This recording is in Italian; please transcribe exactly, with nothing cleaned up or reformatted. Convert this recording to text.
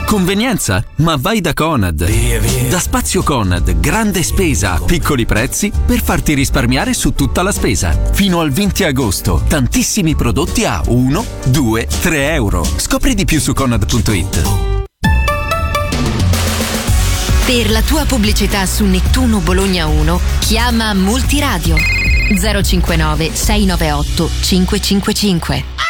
Convenienza? Ma vai da Conad. Via, via. Da Spazio Conad, grande spesa, piccoli prezzi per farti risparmiare su tutta la spesa. Fino al venti agosto, tantissimi prodotti a uno, due, tre euro. Scopri di più su conad punto it. Per la tua pubblicità su Nettuno Bologna uno, chiama Multiradio zero cinquantanove sei nove otto cinque cinque cinque.